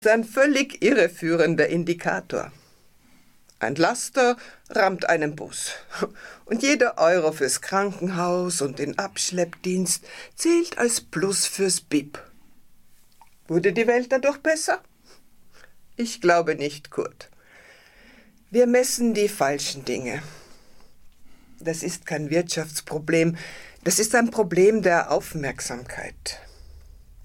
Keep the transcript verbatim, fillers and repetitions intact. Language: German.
ist ein völlig irreführender Indikator. Ein Laster rammt einen Bus. Und jeder Euro fürs Krankenhaus und den Abschleppdienst zählt als Plus fürs B I P. Wurde die Welt dadurch besser? Ich glaube nicht, Kurt. Wir messen die falschen Dinge. Das ist kein Wirtschaftsproblem, das ist ein Problem der Aufmerksamkeit.